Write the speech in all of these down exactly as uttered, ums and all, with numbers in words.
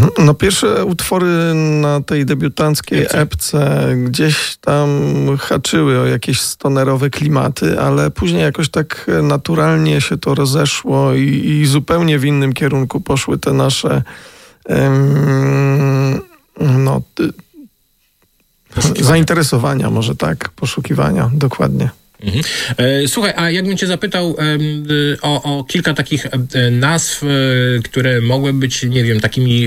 No pierwsze utwory na tej debiutanckiej epce gdzieś tam haczyły o jakieś stonerowe klimaty, ale później jakoś tak naturalnie się to rozeszło i, i zupełnie w innym kierunku poszły te nasze um, no, ty, zainteresowania, może tak, poszukiwania, dokładnie. Mhm. Słuchaj, a jakbym cię zapytał o, o kilka takich nazw, które mogły być, nie wiem, takimi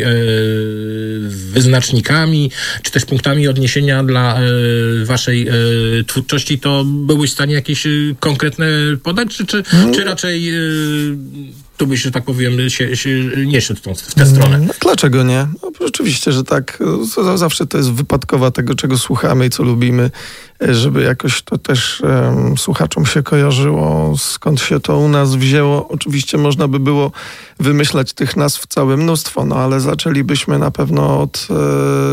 wyznacznikami, czy też punktami odniesienia dla waszej twórczości, to byłbyś w stanie jakieś konkretne podać, czy, czy, hmm. czy raczej tu byś, że tak powiem, się, się nie szedł w, tą, w tę stronę? No, dlaczego nie? No, rzeczywiście, że tak. Zawsze to jest wypadkowa tego, czego słuchamy i co lubimy, żeby jakoś to też um, słuchaczom się kojarzyło, skąd się to u nas wzięło. Oczywiście można by było wymyślać tych nazw całe mnóstwo, no ale zaczęlibyśmy na pewno od e,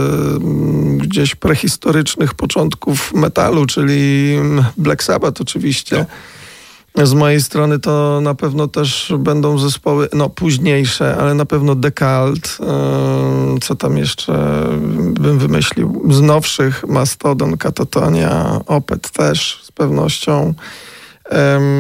gdzieś prehistorycznych początków metalu, czyli Black Sabbath oczywiście. No. Z mojej strony to na pewno też będą zespoły, no późniejsze, ale na pewno Decalt, yy, co tam jeszcze bym wymyślił, z nowszych Mastodon, Katatonia, Opeth też z pewnością. Um,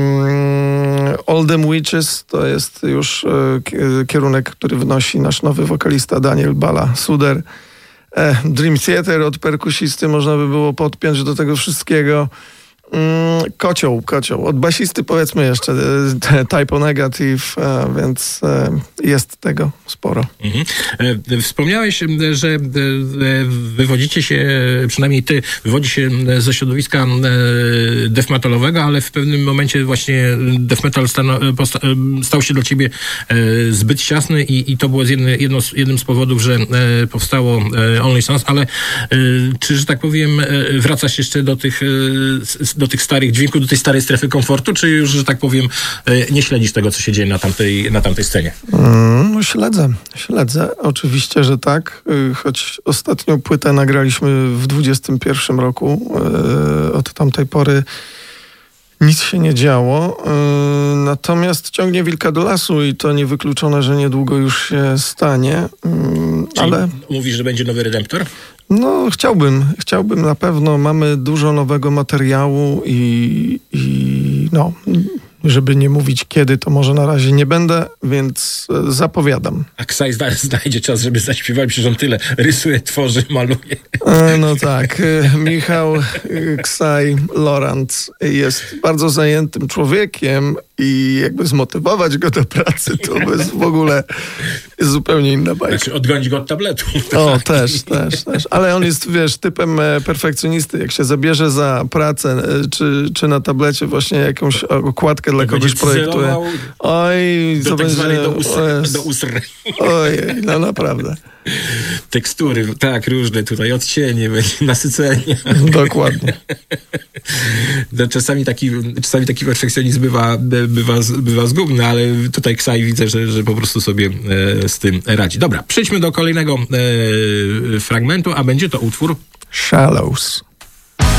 All Them Witches to jest już y, kierunek, który wnosi nasz nowy wokalista Daniel Bala-Suder. E, Dream Theater od perkusisty można by było podpiąć do tego wszystkiego. Mm, kocioł, kocioł. Od basisty powiedzmy jeszcze Type O Negative, więc jest tego sporo. Mhm. Wspomniałeś, że wywodzicie się, przynajmniej ty, wywodzi się ze środowiska death metalowego, ale w pewnym momencie właśnie death metal stał się dla ciebie zbyt ciasny i, i to było jedno, jedno, jednym z powodów, że powstało Only Sons, ale czy, że tak powiem, wracasz jeszcze do tych do tych starych dźwięków, do tej starej strefy komfortu, czy już, że tak powiem, nie śledzisz tego, co się dzieje na tamtej, na tamtej scenie? Mm, no śledzę, śledzę. Oczywiście, że tak. Choć ostatnią płytę nagraliśmy w dwudziestym pierwszym roku. Od tamtej pory nic się nie działo. Natomiast ciągnie wilka do lasu i to niewykluczone, że niedługo już się stanie. Czyli ale mówisz, że będzie nowy Redemptor? No, chciałbym, chciałbym na pewno. Mamy dużo nowego materiału i, i no, żeby nie mówić kiedy, to może na razie nie będę, więc zapowiadam. A Ksaj znajdzie czas, żeby zaśpiewać, przecież on tyle rysuje, tworzy, maluje. No tak, Michał Ksaj Lorant jest bardzo zajętym człowiekiem i jakby zmotywować go do pracy, to jest w ogóle jest zupełnie inna bajka. Znaczy odgonić go od tabletu. O, też, też, też. Ale on jest, wiesz, typem perfekcjonisty. Jak się zabierze za pracę, czy, czy na tablecie właśnie jakąś okładkę dla kogoś projektuje. Oj, do co tak będzie... do, usr, do usr. Ojej, no naprawdę. Tekstury, tak, różne tutaj, odcienie, nasycenie. Dokładnie. No, czasami, taki, czasami taki perfekcjonizm bywa, bywa, bywa zgubny, ale tutaj Ksaj widzę, że, że po prostu sobie e, z tym radzi. Dobra, przejdźmy do kolejnego e, fragmentu, a będzie to utwór Shallows.